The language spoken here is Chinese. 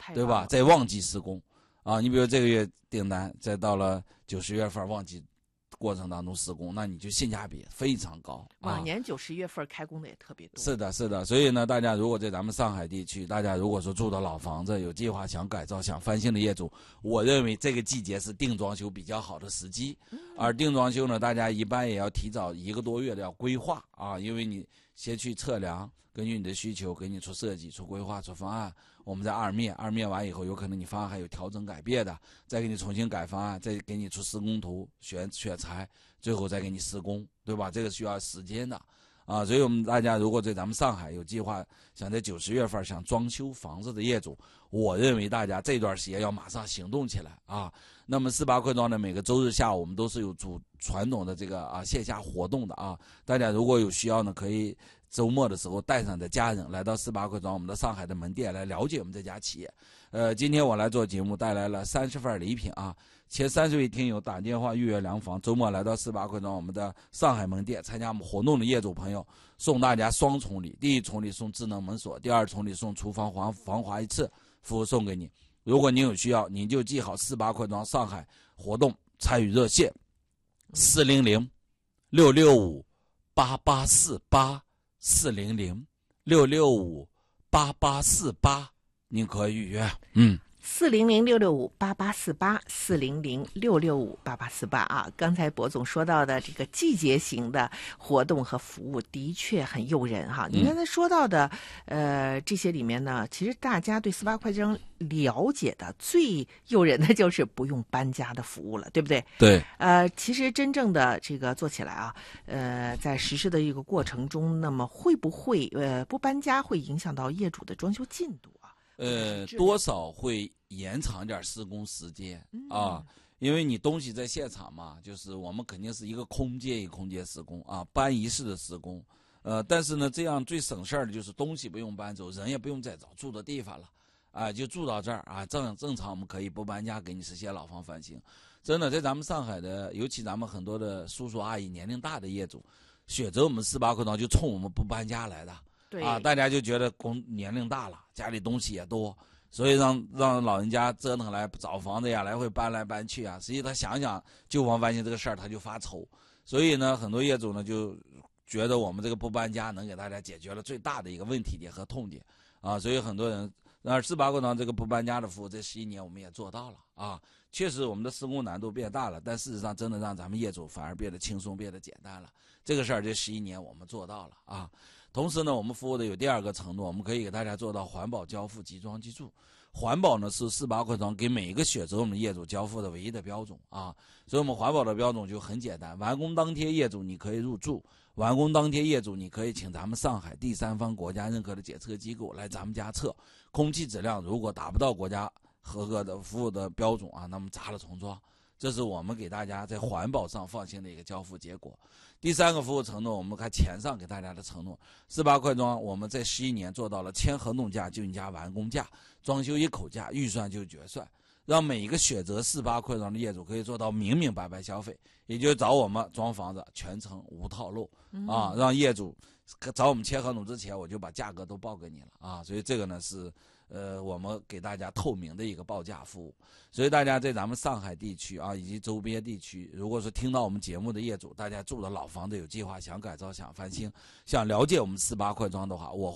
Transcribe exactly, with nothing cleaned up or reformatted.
对吧？在旺季施工啊，你比如这个月订单，再到了九十月份旺季过程当中施工，那你就性价比非常高。 往年九十月份开工的也特别多。 是的，是的。所以呢，大家如果在咱们上海地区，大家如果说住的老房子，有计划想改造、想翻新的业主，我认为这个季节是定装修比较好的时机。 嗯、 而定装修呢，大家一般也要提早一个多月的要规划啊，因为你先去测量，根据你的需求给你出设计、出规划、出方案。我们在二面，二面完以后，有可能你方案还有调整改变的，再给你重新改方案，再给你出施工图、选选材，最后再给你施工，对吧？这个需要时间的啊。所以我们大家如果在咱们上海有计划想在九十月份想装修房子的业主，我认为大家这段时间要马上行动起来啊。那么四八快装呢，每个周日下午我们都是有主传统的这个啊线下活动的啊。大家如果有需要呢，可以周末的时候带上的家人来到四八快装我们的上海的门店来了解我们这家企业。呃，今天我来做节目带来了三十份礼品啊，前三十位听友打电话预约量房，周末来到四八快装我们的上海门店参加我们活动的业主朋友，送大家双重礼，第一重礼送智能门锁，第二重礼送厨房防防滑一次，服务送给你。如果您有需要，您就记好四八快装上海活动参与热线四零零六六五八八四八四零零六六五八八四八，您可以预约。嗯。 四零零六六五八八四八，四零零六六五八八四八啊！刚才博总说到的这个季节型的活动和服务的确很诱人哈。您刚才说到的，呃，这些里面呢，其实大家对四八快装了解的最诱人的就是不用搬家的服务了，对不对？ 对。 呃，其实真正的这个做起来啊，呃，在实施的一个过程中，那么会不会呃不搬家会影响到业主的装修进度啊？ 呃，多少会延长点施工时间、嗯、啊，因为你东西在现场嘛，就是我们肯定是一个空间一个空间施工啊，搬移式的施工，呃，但是呢，这样最省事儿的就是东西不用搬走，人也不用再找住的地方了，啊，就住到这儿啊，正正常我们可以不搬家给你实现老房翻新。真的，在咱们上海的，尤其咱们很多的叔叔阿姨年龄大的业主，选择我们四八快装就冲我们不搬家来的。 对啊，大家就觉得工年龄大了，家里东西也多，所以让让老人家折腾来找房子呀，来回搬来搬去啊。实际他想想旧房翻新这个事儿，他就发愁。所以呢，很多业主呢就觉得我们这个不搬家能给大家解决了最大的一个问题点和痛点啊。所以很多人，那四八快装这个不搬家的服务，这十一年我们也做到了啊。确实我们的施工难度变大了，但事实上真的让咱们业主反而变得轻松，变得简单了。这个事儿这十一年我们做到了啊。同时呢，我们服务的有第二个承诺，我们可以给大家做到环保交付、即装即住。环保呢是四八快装给每一个选择我们业主交付的唯一的标准啊，所以我们环保的标准就很简单：完工当天业主你可以入住，完工当天业主你可以请咱们上海第三方国家认可的检测机构来咱们家测空气质量，如果达不到国家合格的服务的标准啊，那么砸了重装。这是我们给大家在环保上放心的一个交付结果。第三个服务承诺，我们看钱上给大家的承诺，四八快装我们在十一年做到了签合同价就你家完工价，装修一口价，预算就决算，让每一个选择四八快装的业主可以做到明明白白消费，也就是找我们装房子全程无套路啊，让业主找我们签合同之前我就把价格都报给你了啊，所以这个呢是呃，我们给大家透明的一个报价服务，所以大家在咱们上海地区啊，以及周边地区，如果说听到我们节目的业主，大家住的老房子有计划想改造、想翻新、想了解我们四八快装的话，我